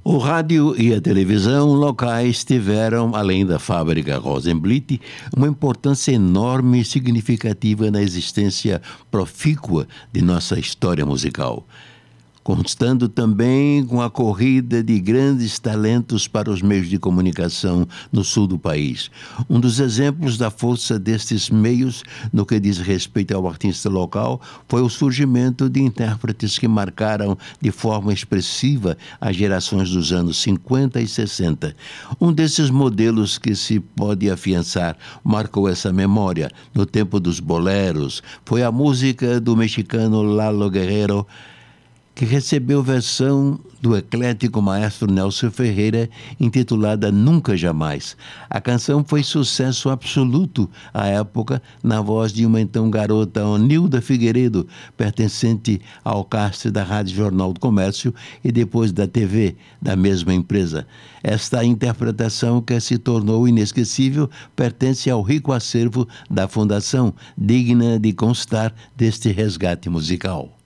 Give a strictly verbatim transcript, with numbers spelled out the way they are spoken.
O rádio e a televisão locais tiveram, além da fábrica Rosenblit, uma importância enorme e significativa na existência profícua de nossa história musical, constando também com a corrida de grandes talentos para os meios de comunicação no sul do país. Um dos exemplos da força destes meios, no que diz respeito ao artista local, foi o surgimento de intérpretes que marcaram de forma expressiva as gerações dos anos cinquenta e sessenta. Um desses modelos que se pode afiançar marcou essa memória no tempo dos boleros. Foi a música do mexicano Lalo Guerrero, que recebeu versão do eclético maestro Nelson Ferreira, intitulada Nunca Jamais. A canção foi sucesso absoluto à época, na voz de uma então garota Onilda Figueiredo, pertencente ao cast da Rádio Jornal do Comércio e depois da T V da mesma empresa. Esta interpretação, que se tornou inesquecível, pertence ao rico acervo da Fundação, digna de constar deste resgate musical.